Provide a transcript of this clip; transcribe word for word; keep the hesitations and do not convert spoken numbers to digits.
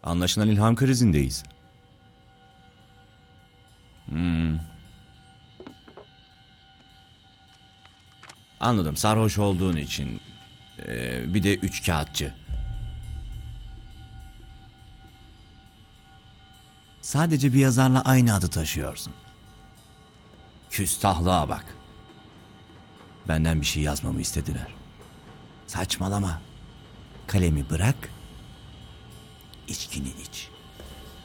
Anlaşılan ilham krizindeyiz. Hmm. Anladım. Sarhoş olduğun için. Ee, bir de üç kağıtçı. Sadece bir yazarla aynı adı taşıyorsun. Küstahlığa bak. Benden bir şey yazmamı istediler. Saçmalama. Kalemi bırak, içkini iç.